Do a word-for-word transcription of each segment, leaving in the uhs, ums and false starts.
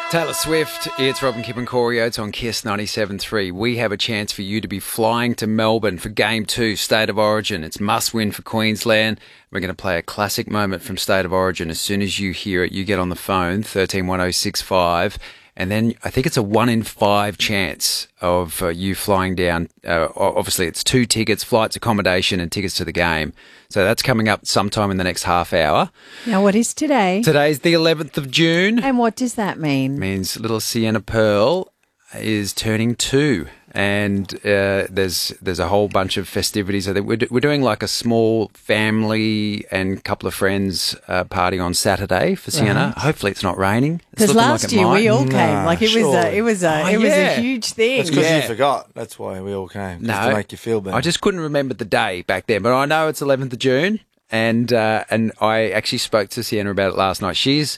Taylor Swift, it's Robin Kipp and Corey Oates on Kiss ninety-seven point three. We have a chance for you to be flying to Melbourne for Game two, State of Origin. It's must-win for Queensland. We're going to play a classic moment from State of Origin. As soon as you hear it, you get on the phone, one three one zero six five, and then I think it's a one in five chance of uh, you flying down. Uh, obviously, it's two tickets, flights, accommodation, and tickets to the game. So that's coming up sometime in the next half hour. Now, what is today? Today's the eleventh of June. And what does that mean? Means little Sienna Pearl is turning two. And uh, there's there's a whole bunch of festivities. I think we're, we're doing like a small family and couple of friends uh, party on Saturday for Sienna. Right. Hopefully it's not raining. Because last like year might. we all came. Nah, like it sure. was a it was a oh, it yeah. was a huge thing. That's because yeah. you forgot. That's why we all came. No, to make you feel better. I just couldn't remember the day back then, but I know it's eleventh of June, and uh, and I actually spoke to Sienna about it last night. She's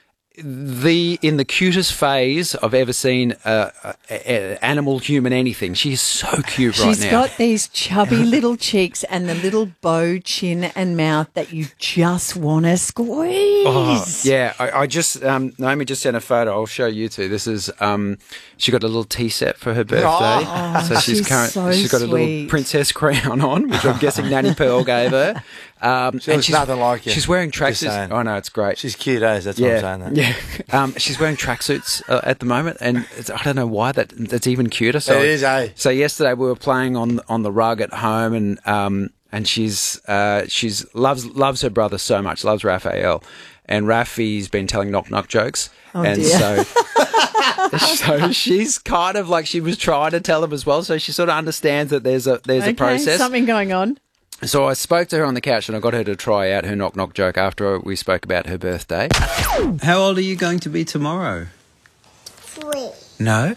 the in the cutest phase I've ever seen uh, uh, uh, animal, human, anything. She's so cute right now. She's got these chubby little cheeks and the little bow chin and mouth that you just want to squeeze. Oh, yeah, I, I just um, Naomi just sent a photo. I'll show you two. This is um, she got a little tea set for her birthday, oh, so she's she's current, so she's got a little sweet. princess crown on, which I'm guessing Nanny Pearl gave her. Um, She and looks she's, nothing like you. She's wearing Just tracksuits. saying. Oh no, it's great. She's cute as. That's yeah, what I'm saying. That. yeah. Um, she's wearing tracksuits uh, at the moment, and it's, I don't know why that that's even cuter. So It is, eh? So yesterday we were playing on on the rug at home, and um, and she's uh, she's loves loves her brother so much, loves Raphael, and Rafi's been telling knock knock jokes, oh, and dear. so so she's kind of like she was trying to tell them as well, so she sort of understands that there's a there's okay, a process. something going on. So I spoke to her on the couch and I got her to try out her knock knock joke after we spoke about her birthday. How old are you going to be tomorrow? Three, No?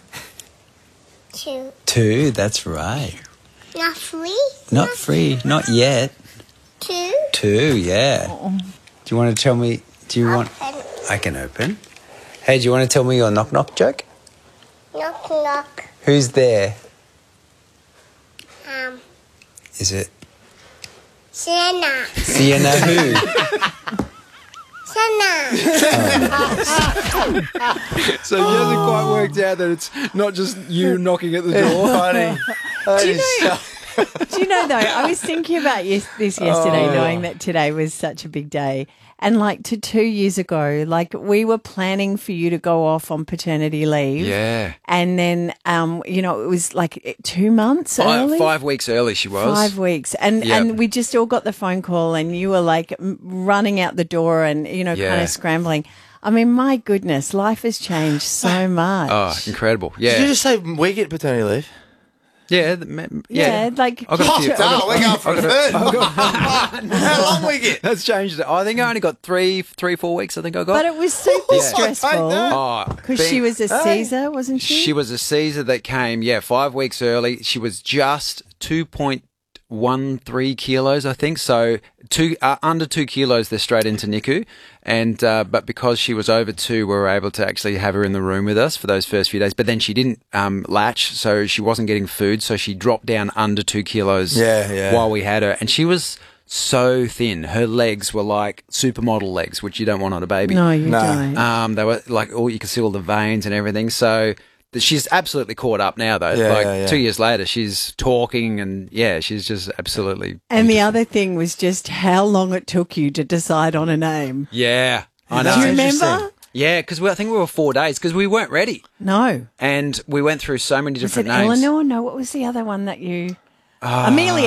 two, Two, that's right. not three, Not free, not yet. two, Two, yeah. Oh. Do you want to tell me, do you want, and I can open. Hey, do you want to tell me your knock knock joke? knock knock. Who's there? Um, Is it Sienna, Sienna who? Sienna. So it hasn't quite worked out that it's not just you knocking at the door. Funny. Do you know? Do you know though? I was thinking about yes, this yesterday, Oh. knowing that today was such a big day, and like to two years ago, like we were planning for you to go off on paternity leave, Yeah. and then um, you know, it was like two months Five, early. five weeks early she was. Five weeks, and Yep. and we just all got the phone call, and you were like m- running out the door, and you know, kind Yeah. of scrambling. I mean, my goodness, life has changed so much. Oh, incredible. Yeah. Did you just say we get paternity leave? yeah. the- ma- yeah, Yeah. like I got a few- I got- Oh, we're going for a third. How long we get? That's changed it. I think I only got three, three, four weeks. I think I got. but it was super Yeah. stressful oh, because being- she was a Caesar, wasn't she? She was a Caesar that came, yeah, five weeks early. She was just two point one three kilos, I think. So two uh, under two kilos, they're straight into N I C U. And uh, but because she was over two, we were able to actually have her in the room with us for those first few days. But then she didn't um, latch, so she wasn't getting food. So she dropped down under two kilos. Yeah, yeah. While we had her, and she was so thin. Her legs were like supermodel legs, which you don't want on a baby. no, you No. don't. Um, they were like, all you could see all the veins and everything. So th- she's absolutely caught up now, though. Yeah, like yeah, yeah. two years later, she's talking, and yeah, she's just absolutely. And the other thing was just how long it took you to decide on a name. Yeah, I That's know. Do you interesting. remember? Yeah, because I think we were four days because we weren't ready, No. and we went through so many Was different it names. Eleanor? No, what was the other one that you... Amelia.